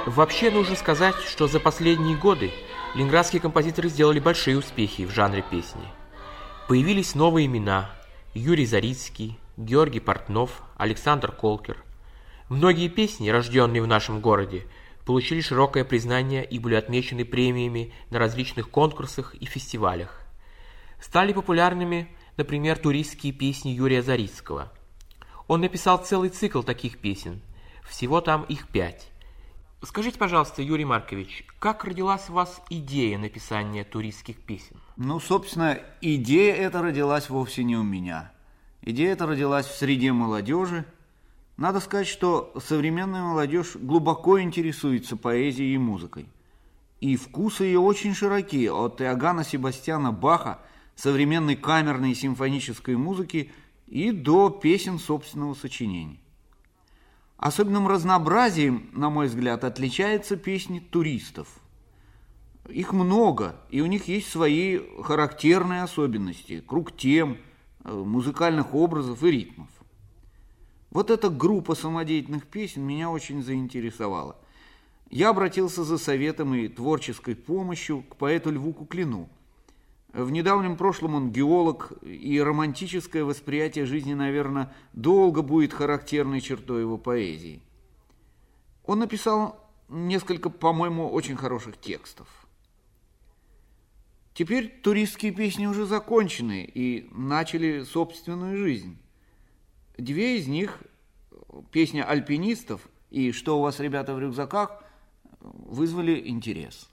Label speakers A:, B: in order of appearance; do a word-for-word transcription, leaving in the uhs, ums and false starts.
A: Вообще нужно сказать, что за последние годы ленинградские композиторы сделали большие успехи в жанре песни. Появились новые имена: Юрий Зарицкий, Георгий Портнов, Александр Колкер. Многие песни, рожденные в нашем городе, получили широкое признание и были отмечены премиями на различных конкурсах и фестивалях. Стали популярными, например, туристские песни Юрия Зарицкого. Он написал целый цикл таких песен, всего там их пять. Скажите, пожалуйста, Юрий Маркович, как родилась у вас идея написания туристских песен?
B: Ну, собственно, идея эта родилась вовсе не у меня. Идея эта родилась в среде молодежи. Надо сказать, что современная молодежь глубоко интересуется поэзией и музыкой. И вкусы ее очень широки, от Иоганна Себастьяна Баха, современной камерной и симфонической музыки, и до песен собственного сочинения. Особенным разнообразием, на мой взгляд, отличаются песни туристов. Их много, и у них есть свои характерные особенности, круг тем, музыкальных образов и ритмов. Вот эта группа самодеятельных песен меня очень заинтересовала. Я обратился за советом и творческой помощью к поэту Льву Куклину. В недавнем прошлом он геолог, и романтическое восприятие жизни, наверное, долго будет характерной чертой его поэзии. Он написал несколько, по-моему, очень хороших текстов. Теперь туристские песни уже закончены и начали собственную жизнь. Две из них, песня альпинистов и «Что у вас, ребята, в рюкзаках», вызвали интерес.